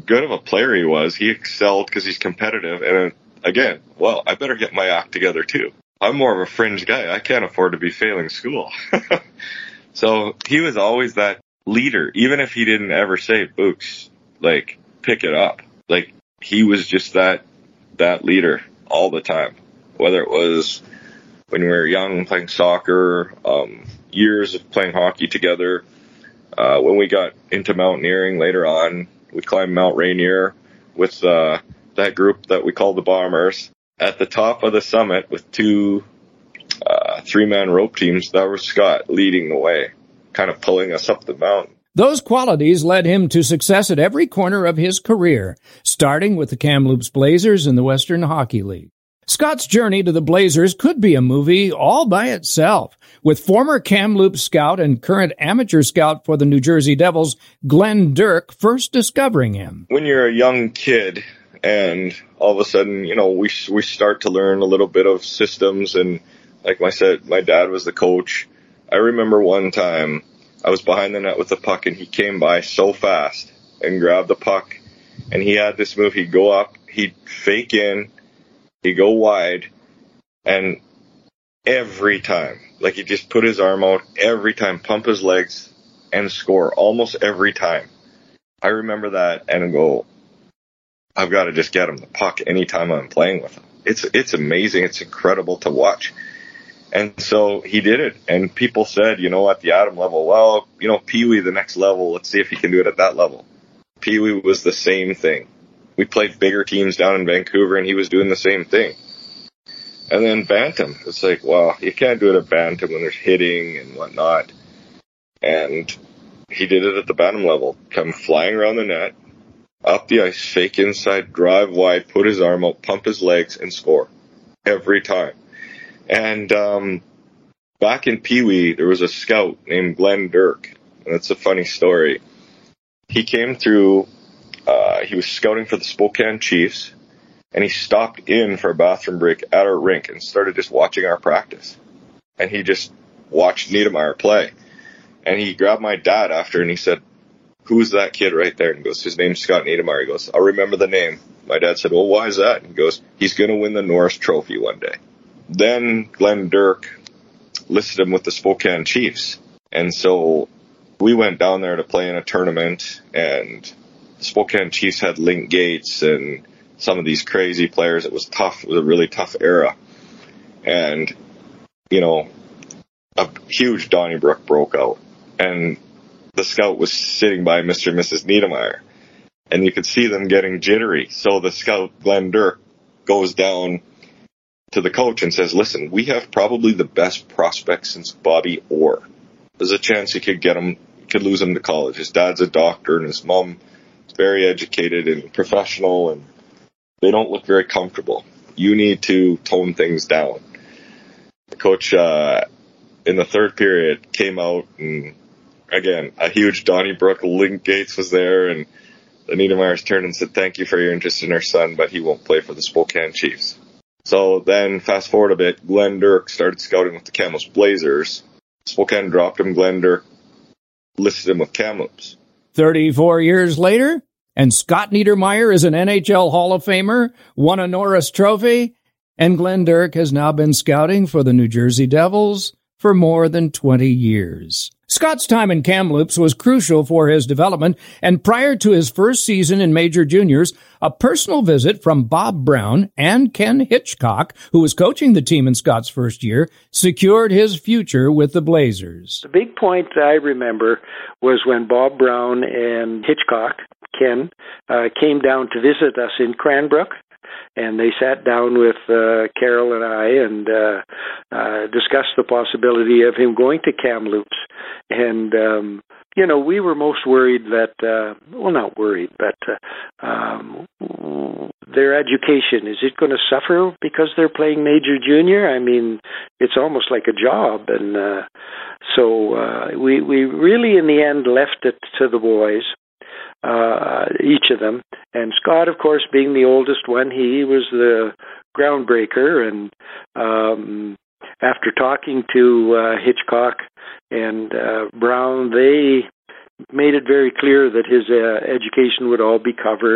good of a player he was. He excelled because he's competitive. And again, well, I better get my act together too. I'm more of a fringe guy. I can't afford to be failing school. So he was always that leader, even if he didn't ever say, Books, like, pick it up. Like, he was just that leader all the time. Whether it was when we were young playing soccer, years of playing hockey together. When we got into mountaineering later on, we climbed Mount Rainier with that group that we called the Bombers. At the top of the summit with two 3-man rope teams, that was Scott leading the way, kind of pulling us up the mountain. Those qualities led him to success at every corner of his career, starting with the Kamloops Blazers in the Western Hockey League. Scott's journey to the Blazers could be a movie all by itself, with former Kamloops scout and current amateur scout for the New Jersey Devils, Glenn Dirk, first discovering him. When you're a young kid and all of a sudden, we start to learn a little bit of systems, and like I said, my dad was the coach. I remember one time I was behind the net with the puck, and he came by so fast and grabbed the puck, and he had this move. He'd go up, he'd fake in, he'd go wide, and every time, like, he'd just put his arm out every time, pump his legs, and score almost every time. I remember that and go, I've got to just get him the puck anytime I'm playing with him. It's amazing. It's incredible to watch. And so he did it. And people said, at the Adam level, well, Pee-wee, the next level, let's see if he can do it at that level. Pee-wee was the same thing. We played bigger teams down in Vancouver, and he was doing the same thing. And then Bantam, it's like, well, you can't do it at Bantam when there's hitting and whatnot. And he did it at the Bantam level. Come flying around the net, up the ice, fake inside, drive wide, put his arm out, pump his legs, and score. Every time. And back in Pee-wee, there was a scout named Glenn Dirk. And it's a funny story. He came through, he was scouting for the Spokane Chiefs, and he stopped in for a bathroom break at our rink and started just watching our practice. And he just watched Niedermayer play. And he grabbed my dad after, and he said, who's that kid right there? And he goes, his name's Scott Niedermayer. He goes, I'll remember the name. My dad said, well, why is that? And he goes, he's going to win the Norris Trophy one day. Then Glenn Dirk listed him with the Spokane Chiefs. And so we went down there to play in a tournament, and the Spokane Chiefs had Link Gates and some of these crazy players. It was tough. It was a really tough era. And, a huge Donnybrook broke out. And the scout was sitting by Mr. and Mrs. Niedermayer, and you could see them getting jittery. So the scout, Glenn Dirk, goes down to the coach and says, listen, we have probably the best prospect since Bobby Orr. There's a chance you could lose him to college. His dad's a doctor, and his mom is very educated and professional, and they don't look very comfortable. You need to tone things down. The coach, in the third period, came out, and again, a huge Donnybrook, Link Gates was there, and the Niedermayers turned and said, thank you for your interest in our son, but he won't play for the Spokane Chiefs. So then, fast forward a bit, Glenn Dirk started scouting with the Kamloops Blazers. Spokane dropped him. Glenn Dirk listed him with Kamloops. 34 years later, and Scott Niedermayer is an NHL Hall of Famer, won a Norris Trophy, and Glenn Dirk has now been scouting for the New Jersey Devils for more than 20 years. Scott's time in Kamloops was crucial for his development, and prior to his first season in Major Juniors, a personal visit from Bob Brown and Ken Hitchcock, who was coaching the team in Scott's first year, secured his future with the Blazers. The big point I remember was when Bob Brown and Hitchcock, Ken, came down to visit us in Cranbrook. And they sat down with Carol and I and discussed the possibility of him going to Kamloops. And, we were most worried that, not worried, but their education, is it going to suffer because they're playing Major Junior? I mean, it's almost like a job. And so we really, in the end, left it to the boys. Each of them. And Scott, of course, being the oldest one, he was the groundbreaker. And after talking to Hitchcock and Brown, they made it very clear that his education would all be covered.